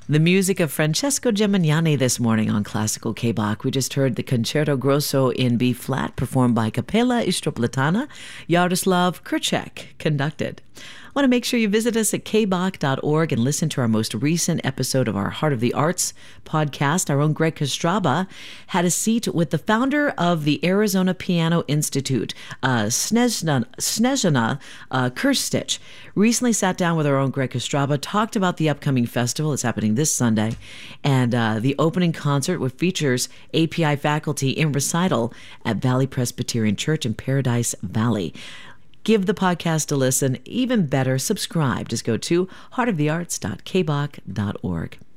The music of Francesco Gemignani this morning on Classical K-Bach. We just heard the Concerto Grosso in B-flat performed by Capella Istroplitana. Yaroslav Kurchek conducted. I want to make sure you visit us at kbach.org and listen to our most recent episode of our Heart of the Arts podcast. Our own Greg Kostraba had a seat with the founder of the Arizona Piano Institute, Snezhana Kirstich. Recently sat down with our own Greg Kostraba, talked about the upcoming festival. It's happening this Sunday. And the opening concert, which features API faculty in recital at Valley Presbyterian Church in Paradise Valley. Give the podcast a listen. Even better, subscribe. Just go to heartofthearts.kbach.org.